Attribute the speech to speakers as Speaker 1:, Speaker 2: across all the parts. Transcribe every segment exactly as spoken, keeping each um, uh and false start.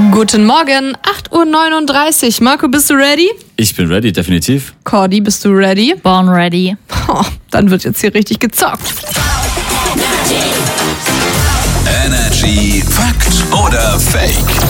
Speaker 1: Guten Morgen, acht Uhr neununddreißig. Marco, bist du ready?
Speaker 2: Ich bin ready, definitiv.
Speaker 1: Cordy, bist du ready?
Speaker 3: Born ready.
Speaker 1: Oh, dann wird jetzt hier richtig gezockt.
Speaker 4: Energy Fakt oder Fake?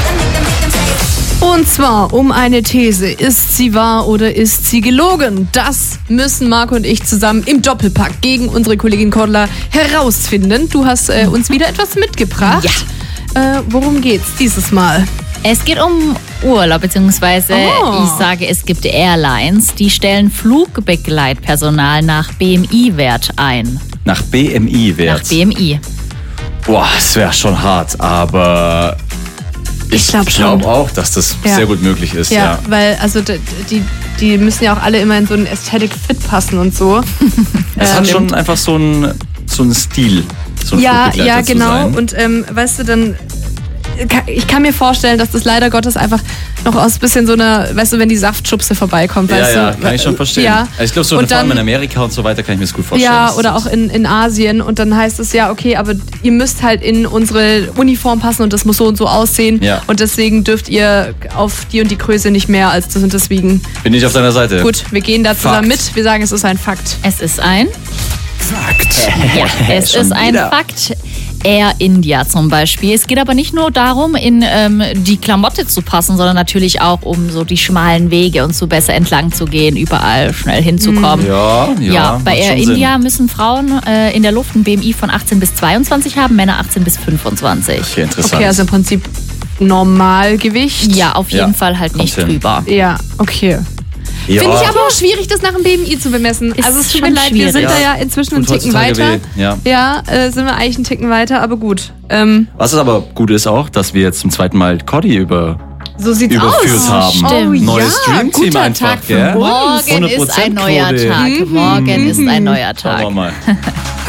Speaker 1: Und zwar um eine These. Ist sie wahr oder ist sie gelogen? Das müssen Marco und ich zusammen im Doppelpack gegen unsere Kollegin Cordula herausfinden. Du hast äh, uns wieder etwas mitgebracht.
Speaker 3: Ja.
Speaker 1: Äh, worum geht's dieses Mal?
Speaker 3: Es geht um Urlaub, beziehungsweise
Speaker 1: Oh.
Speaker 3: ich sage, es gibt Airlines, die stellen Flugbegleitpersonal nach B M I-Wert ein.
Speaker 2: Nach B M I-Wert.
Speaker 3: Nach B M I.
Speaker 2: Boah, das wäre schon hart, aber ich,
Speaker 1: Ich glaub schon.
Speaker 2: glaube auch, dass das
Speaker 1: Ja.
Speaker 2: sehr gut möglich ist.
Speaker 1: Ja,
Speaker 2: Ja.
Speaker 1: weil also d- die, die müssen ja auch alle immer in so einen Aesthetic Fit passen und so.
Speaker 2: Es
Speaker 1: Ähm,
Speaker 2: hat schon einfach so einen so einen Stil, so ein
Speaker 1: Ja,
Speaker 2: Flugbegleiter
Speaker 1: ja,
Speaker 2: zu
Speaker 1: genau.
Speaker 2: sein.
Speaker 1: Und ähm, weißt du, dann ka- ich kann mir vorstellen, dass das leider Gottes einfach noch aus ein bisschen so einer, weißt du, wenn die Saftschubse vorbeikommt,
Speaker 2: ja,
Speaker 1: weißt
Speaker 2: ja,
Speaker 1: du.
Speaker 2: kann ich schon verstehen.
Speaker 1: Ja.
Speaker 2: Also ich glaube, so
Speaker 1: Und
Speaker 2: vor allem
Speaker 1: dann-
Speaker 2: in Amerika und so weiter kann ich mir das gut vorstellen.
Speaker 1: Ja,
Speaker 2: Das-
Speaker 1: oder auch in, in Asien und dann heißt es ja, okay, aber ihr müsst halt in unsere Uniform passen und das muss so und so aussehen
Speaker 2: Ja.
Speaker 1: und deswegen dürft ihr auf die und die Größe nicht mehr als das und das wiegen.
Speaker 2: Bin ich auf deiner Seite.
Speaker 1: Gut, wir gehen da zusammen
Speaker 2: Fakt.
Speaker 1: mit, wir sagen, es ist ein Fakt.
Speaker 3: Es ist ein,
Speaker 4: Fakt.
Speaker 3: ja, es
Speaker 2: Schon
Speaker 3: ist ein
Speaker 2: wieder.
Speaker 3: Fakt. Air India zum Beispiel. Es geht aber nicht nur darum, in ähm, die Klamotte zu passen, sondern natürlich auch um so die schmalen Wege und so besser entlang zu gehen, überall schnell hinzukommen.
Speaker 2: Ja, ja,
Speaker 3: Ja, bei
Speaker 2: macht
Speaker 3: Air
Speaker 2: schon Sinn.
Speaker 3: India müssen Frauen äh, in der Luft ein B M I von achtzehn bis zweiundzwanzig haben, Männer achtzehn bis fünfundzwanzig.
Speaker 2: Okay, interessant.
Speaker 1: Okay, also im Prinzip Normalgewicht.
Speaker 3: Ja, auf jeden
Speaker 2: Ja,
Speaker 3: Fall halt
Speaker 2: kommt
Speaker 3: nicht
Speaker 2: hin.
Speaker 3: drüber.
Speaker 1: Ja, okay.
Speaker 2: ja.
Speaker 1: Finde ich aber auch schwierig, das nach dem B M I zu bemessen.
Speaker 3: Ist
Speaker 1: also es tut mir
Speaker 3: schon
Speaker 1: leid, wir sind
Speaker 3: schwierig.
Speaker 1: da ja inzwischen einen
Speaker 2: Tut
Speaker 1: Ticken
Speaker 2: heutzutage
Speaker 1: weiter.
Speaker 2: weh, ja.
Speaker 1: Ja, äh, sind wir eigentlich einen Ticken weiter, aber gut. Ähm,
Speaker 2: Was es aber gut ist auch, dass wir jetzt zum zweiten Mal Cordy über
Speaker 1: so sieht's
Speaker 2: überführt
Speaker 1: aus.
Speaker 2: haben.
Speaker 1: Oh,
Speaker 2: Neues
Speaker 1: ja,
Speaker 2: Streamteam
Speaker 1: guter
Speaker 2: einfach,
Speaker 1: Tag für
Speaker 2: gell?
Speaker 1: uns.
Speaker 3: Morgen ist ein neuer
Speaker 2: hundert Prozent Quote.
Speaker 3: Tag. Morgen ist ein neuer
Speaker 2: Schauen wir
Speaker 3: Tag.
Speaker 2: mal.